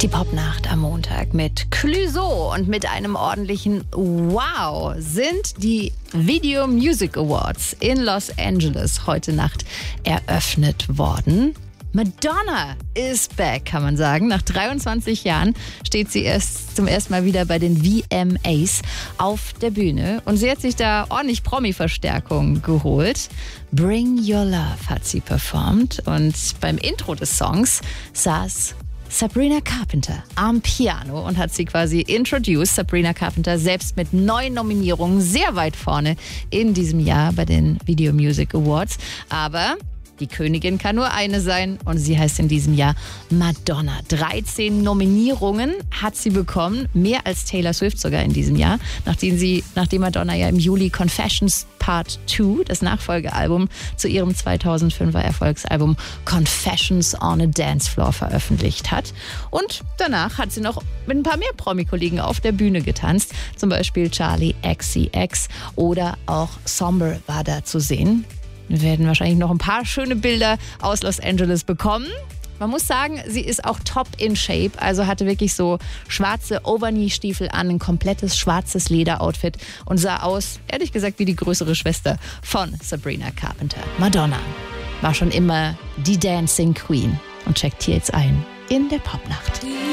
Die Popnacht am Montag mit Clouseau und mit einem ordentlichen Wow sind die Video Music Awards in Los Angeles heute Nacht eröffnet worden. Madonna is back, kann man sagen. Nach 23 Jahren steht sie erst zum ersten Mal wieder bei den VMAs auf der Bühne. Und sie hat sich da ordentlich Promi-Verstärkung geholt. Bring Your Love hat sie performt. Und beim Intro des Songs saß Sabrina Carpenter am Piano und hat sie quasi introduced. Sabrina Carpenter selbst mit 9 Nominierungen sehr weit vorne in diesem Jahr bei den Video Music Awards. Aber die Königin kann nur eine sein und sie heißt in diesem Jahr Madonna. 13 Nominierungen hat sie bekommen, mehr als Taylor Swift sogar in diesem Jahr, nachdem Madonna ja im Juli Confessions Part 2, das Nachfolgealbum zu ihrem 2005er Erfolgsalbum Confessions on a Dance Floor veröffentlicht hat. Und danach hat sie noch mit ein paar mehr Promi-Kollegen auf der Bühne getanzt, zum Beispiel Charli XCX oder auch Somber war da zu sehen. Wir werden wahrscheinlich noch ein paar schöne Bilder aus Los Angeles bekommen. Man muss sagen, sie ist auch top in shape, also hatte wirklich so schwarze Overknee-Stiefel an, ein komplettes schwarzes Lederoutfit und sah aus, ehrlich gesagt, wie die größere Schwester von Sabrina Carpenter. Madonna war schon immer die Dancing Queen und checkt hier jetzt ein in der Popnacht.